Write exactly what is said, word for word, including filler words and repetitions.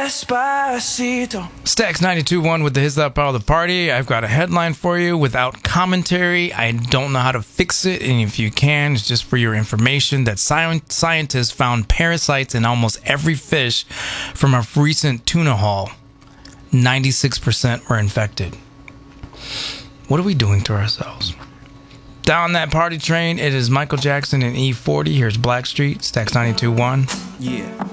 Despacito. Stax ninety-two point one with the His That Power of the Party. I've got a headline for you without commentary. I don't know how to fix it, and if you can, it's just for your information that sci- scientists found parasites in almost every fish from a recent tuna haul. ninety-six percent were infected. What are we doing to ourselves? Down that party train, it is Michael Jackson and E forty. Here's Blackstreet, Stax ninety-two point one. Yeah.